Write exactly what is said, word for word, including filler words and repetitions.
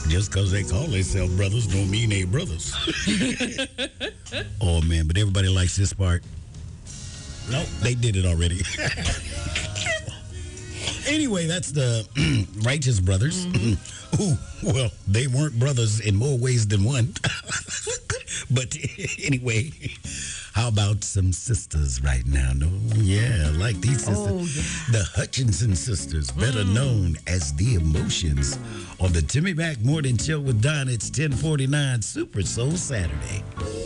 Just because they call themselves brothers don't mean they brothers. Oh, man, but everybody likes this part. Nope, they did it already. Anyway, that's the Righteous Brothers. Mm-hmm. Ooh, well, they weren't brothers in more ways than one. But anyway, how about some sisters right now? No, yeah, like these sisters. Oh, yeah. The Hutchinson sisters, better mm. known as The Emotions. On the Timmy Mack Morning Show with Don, it's ten forty-nine Super Soul Saturday.